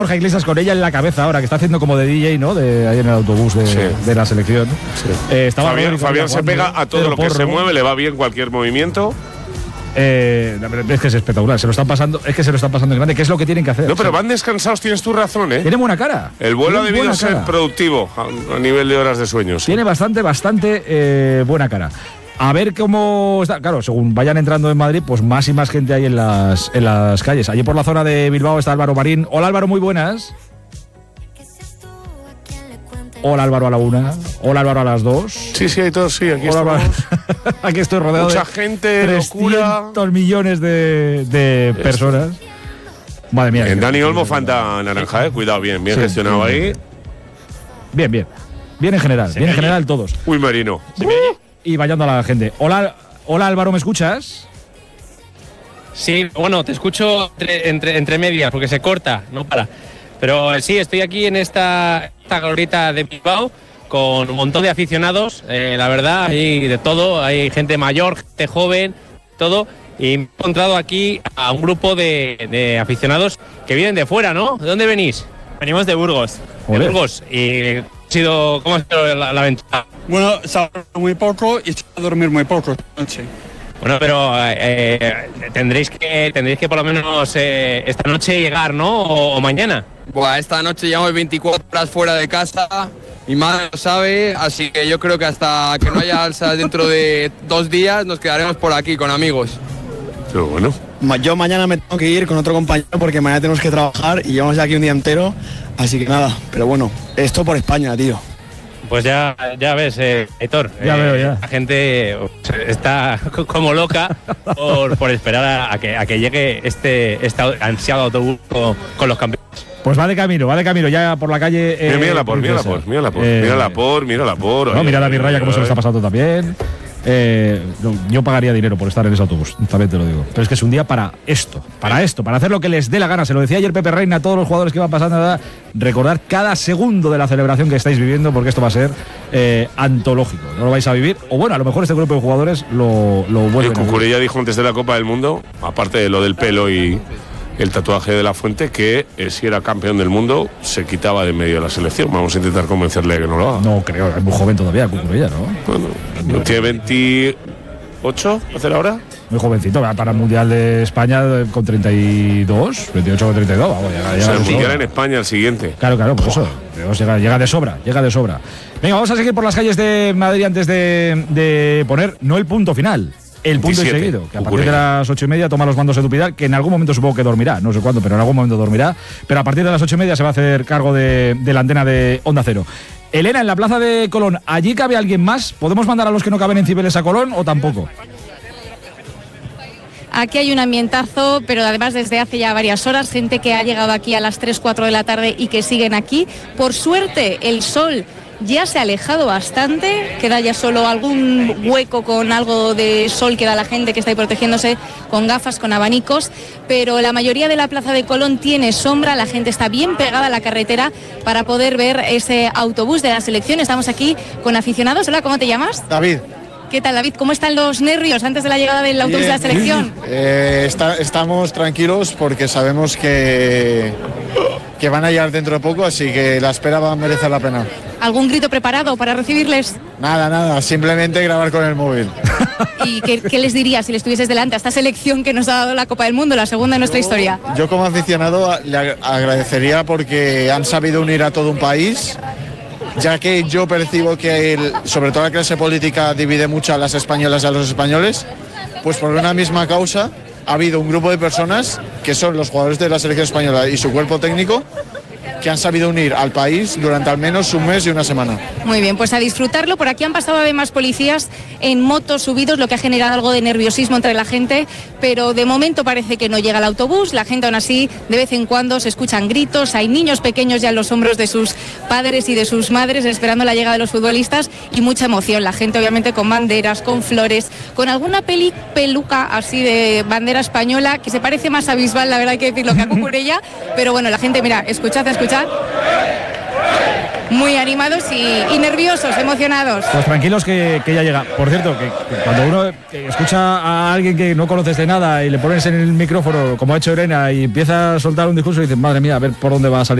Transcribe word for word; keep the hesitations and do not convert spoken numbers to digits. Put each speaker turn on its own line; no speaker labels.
Borja Iglesias con ella en la cabeza ahora, que está haciendo como de D J, ¿no? De ahí en el autobús de, sí. de la selección.
Sí.
Eh, estaba
Fabián, Fabián se pega a todo lo que Porro. se mueve, le va bien cualquier movimiento.
Eh, es que es espectacular, se lo están pasando, es que se lo están pasando en grande, ¿qué es lo que tienen que hacer?
No, pero van descansados, tienes tu razón, ¿eh?
Tienen buena cara.
El vuelo ha debido ser
cara.
productivo a, a nivel de horas de sueño. Sí.
Tiene bastante, bastante eh, buena cara. A ver cómo está. Claro, según vayan entrando en Madrid, pues más y más gente hay en las, en las calles. Allí por la zona de Bilbao está Álvaro Marín. Hola Álvaro, muy buenas. Hola Álvaro a la una. Hola Álvaro a las dos.
Sí, sí, hay todos, sí, aquí
Hola,
estamos.
Aquí estoy rodeado
Mucha
de
gente,
trescientos
locura.
millones de, de personas. Madre mía.
En Dani Olmo, Fanta naranja, eh. Cuidado, bien, bien sí, gestionado sí, ahí.
Bien, bien. Bien en general, bien en general todos.
Uy, Marino.
¿Se me oye? Y vayando a la gente. Hola, hola Álvaro, ¿me escuchas?
Sí, bueno, te escucho entre, entre, entre medias porque se corta, no para. Pero sí, estoy aquí en esta, esta glorieta de Bilbao con un montón de aficionados, eh, la verdad, hay de todo, hay gente mayor, gente joven, todo. Y me he encontrado aquí a un grupo de, de aficionados que vienen de fuera, ¿no? ¿De dónde venís?
Venimos de Burgos.
De Olé. Burgos. ¿Y ha sido, cómo ha sido la, la aventura?
Bueno, se ha dormido muy poco y se va a dormir muy poco esta noche.
Bueno, pero eh, tendréis que tendréis que por lo menos eh, esta noche llegar, ¿no? O, o mañana.
Buah, esta noche llevamos veinticuatro horas fuera de casa, mi madre lo sabe, así que yo creo que hasta que no haya alzas dentro de dos días nos quedaremos por aquí con amigos.
Pero bueno.
Yo mañana me tengo que ir con otro compañero porque mañana tenemos que trabajar y llevamos ya aquí un día entero, así que nada, pero bueno, esto por España, tío.
Pues ya, ya ves, eh, Héctor,
ya
eh,
veo, ya.
La gente está como loca por, por esperar a, a, que, a que llegue este, este ansiado autobús con, con los campeones.
Pues va de camino, va de camino, ya por la calle.
Eh, mírala por, mírala por, mírala por,
eh,
mírala por, mírala por.
No, mira a David Raya cómo se lo está pasando también. Eh, no, yo pagaría dinero por estar en ese autobús, también te lo digo. Pero es que es un día para esto, para esto, para hacer lo que les dé la gana. Se lo decía ayer Pepe Reina a todos los jugadores que iban pasando, nada, recordar cada segundo de la celebración que estáis viviendo, porque esto va a ser eh, antológico. No lo vais a vivir, o bueno, a lo mejor este grupo de jugadores lo, lo vuelven.
Cucurella dijo antes de la Copa del Mundo, aparte de lo del pelo y el tatuaje de la Fuente, que eh, si era campeón del mundo se quitaba de medio de la selección. Vamos a intentar convencerle de que no lo haga.
No creo, es muy joven todavía Cucurella, ¿no?
Bueno, ¿no tiene veintiocho hacer ahora?
Muy jovencito, para el Mundial de España con treinta y dos, veintiocho con treinta y dos, vamos, llega, llega
o sea,
el
Mundial en España el siguiente.
Claro, claro, por eso. Llega, llega de sobra, llega de sobra. Venga, vamos a seguir por las calles de Madrid antes de, de poner, no el punto final, el punto y seguido, que a partir de las ocho y media toma los mandos de Dupidal, que en algún momento supongo que dormirá, no sé cuándo, pero en algún momento dormirá, pero a partir de las ocho y media se va a hacer cargo de, de la antena de Onda Cero. Elena, en la plaza de Colón, ¿allí cabe alguien más? ¿Podemos mandar a los que no caben en Cibeles a Colón o tampoco?
Aquí hay un ambientazo, pero además desde hace ya varias horas, gente que ha llegado aquí a las tres, cuatro de la tarde y que siguen aquí. Por suerte, el sol ya se ha alejado bastante, queda ya solo algún hueco con algo de sol que da la gente que está ahí protegiéndose con gafas, con abanicos, pero la mayoría de la plaza de Colón tiene sombra, la gente está bien pegada a la carretera para poder ver ese autobús de la selección. Estamos aquí con aficionados. Hola, ¿cómo te llamas?
David.
¿Qué tal, David? ¿Cómo están los nervios antes de la llegada del autobús de la selección?
Eh, está, estamos tranquilos porque sabemos que, que van a llegar dentro de poco, así que la espera va a merecer la pena.
¿Algún grito preparado para recibirles?
Nada, nada, simplemente grabar con el móvil.
¿Y qué, qué les dirías si les estuvieses delante a esta selección que nos ha dado la Copa del Mundo, la segunda de nuestra
yo,
historia?
Yo como aficionado le agradecería porque han sabido unir a todo un país, ya que yo percibo que el, sobre todo la clase política divide mucho a las españolas y a los españoles, pues por una misma causa ha habido un grupo de personas que son los jugadores de la selección española y su cuerpo técnico que han sabido unir al país durante al menos un mes y una semana.
Muy bien, pues a disfrutarlo. Por aquí han pasado además policías en motos subidos, lo que ha generado algo de nerviosismo entre la gente, pero de momento parece que no llega el autobús. La gente aún así, de vez en cuando se escuchan gritos, hay niños pequeños ya en los hombros de sus padres y de sus madres esperando la llegada de los futbolistas y mucha emoción. La gente obviamente con banderas, con flores, con alguna peli, peluca así de bandera española que se parece más a Bisbal, la verdad hay que decirlo, que a Cucurella, pero bueno, la gente, mira, escuchad, escuchad. muy animados y, y nerviosos, emocionados.
Pues tranquilos que, que ya llega. Por cierto, que, que cuando uno escucha a alguien que no conoces de nada y le pones en el micrófono, como ha hecho Elena, y empieza a soltar un discurso y dices, madre mía, a ver por dónde va a salir